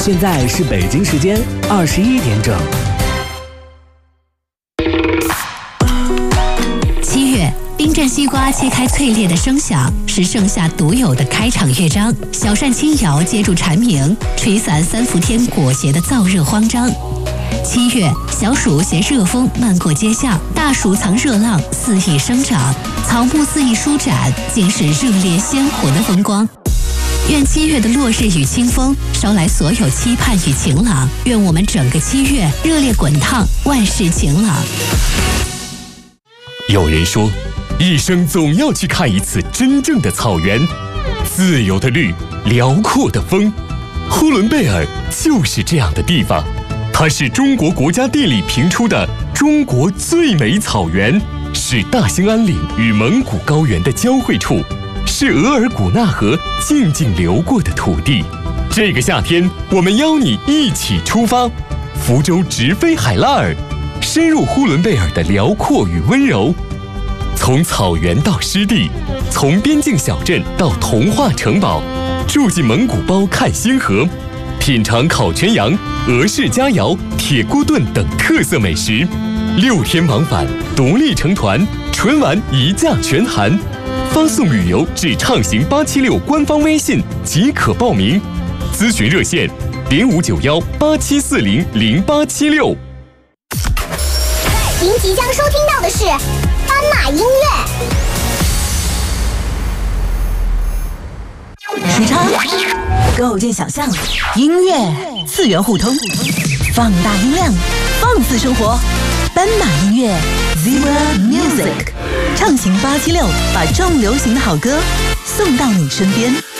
现在是北京时间21点整。 7月，冰镇西瓜切开脆裂的声响，是盛夏独有的开场乐章。小扇轻摇接住蝉鸣，吹散三伏天裹挟的燥热慌张。7月，小暑携热风漫过街巷，大暑藏热浪肆意生长，草木肆意舒展，尽是热烈鲜活的风光。愿7月的落日与清风捎来所有期盼与晴朗，愿我们整个7月热烈滚烫，万事晴朗。 有人说，一生总要去看一次真正的草原，自由的绿，辽阔的风。呼伦贝尔就是这样的地方，它是中国国家地理评出的中国最美草原，是大兴安岭与蒙古高原的交汇处，是额尔古纳河静静流过的土地。这个夏天，我们邀你一起出发，福州直飞海拉尔，深入呼伦贝尔的辽阔与温柔。从草原到湿地，从边境小镇到童话城堡，住进蒙古包看星河，品尝烤全羊、俄式佳肴、铁锅炖等特色美食。6天往返，独立成团，纯玩一价全含。发送旅游至畅行876官方微信即可报名，咨询热线059187400876。 您即将收听到的是斑马音乐。 时差构建想象，音乐次元互通，放大音量，放肆生活。斑马音乐 Zebra Music 畅行876，把重流行的好歌送到你身边。